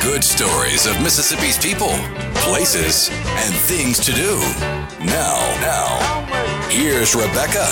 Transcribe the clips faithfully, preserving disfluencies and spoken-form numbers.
Good stories of Mississippi's people, places, and things to do. Now, now, here's Rebecca.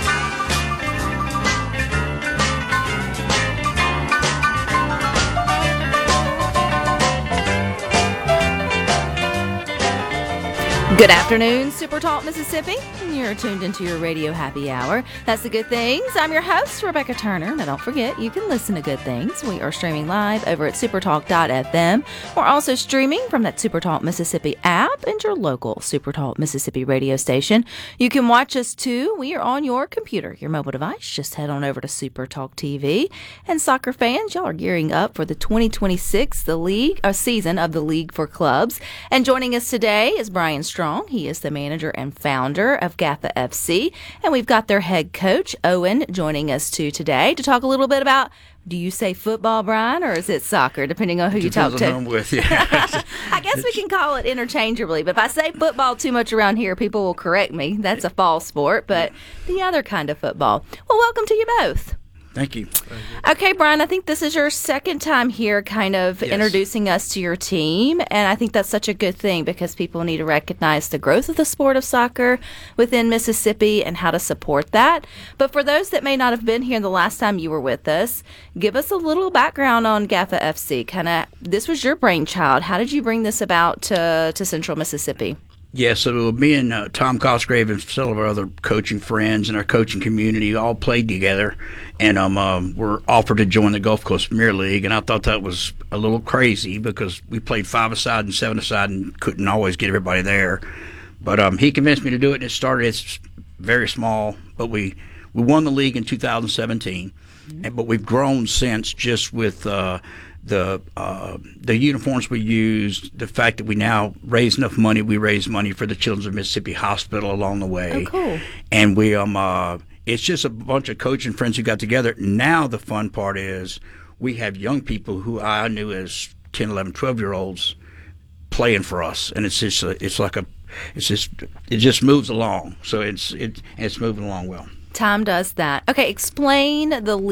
Good afternoon, Super Talk Mississippi. You're tuned into your radio happy hour. That's the Good Things. I'm your host, Rebecca Turner. Now, don't forget, you can listen to Good Things. We are streaming live over at supertalk dot f m. We're also streaming from that Supertalk Mississippi app and your local Supertalk Mississippi radio station. You can watch us, too. We are on your computer, your mobile device. Just head on over to Supertalk T V. And soccer fans, y'all are gearing up for the twenty twenty-six the league, uh, season of the League for Clubs. And joining us today is Brian Strong. He is the manager and founder of Gaffa F C. And we've got their head coach, Owen, joining us too today to talk a little bit about, do you say football, Brian, or is it soccer, depending on who you talk to? Depends on who I'm with, yeah. I guess we can call it interchangeably, but if I say football too much around here, people will correct me. That's a fall sport, but the other kind of football. Well, welcome to you both. Thank you. Okay, Brian, I think this is your second time here kind of Yes. introducing us to your team, and I think that's such a good thing because people need to recognize the growth of the sport of soccer within Mississippi and how to support that. But for those that may not have been here the last time you were with us, give us a little background on Gaffa F C. Kind of, this was your brainchild. How did you bring this about to, to Central Mississippi? Yeah, so me and uh, Tom Cosgrave and several of our other coaching friends and our coaching community all played together, and um, um, were offered to join the Gulf Coast Premier League, and I thought that was a little crazy because we played five-a-side and seven-a-side and couldn't always get everybody there. But um, he convinced me to do it, and it started, it's very small, but we, we won the league in two thousand seventeen, mm-hmm. and, but we've grown since just with uh, – the uh, the uniforms we used, the fact that we now raise enough money, we raise money for the Children's of Mississippi Hospital along the way. Oh, cool. And we um uh, it's just a bunch of coaching friends who got together. Now the fun part is we have young people who I knew as ten, eleven, twelve-year-olds playing for us, and it's just a, it's like a it's just it just moves along. So it's it it's moving along well. Time does that. Okay, explain the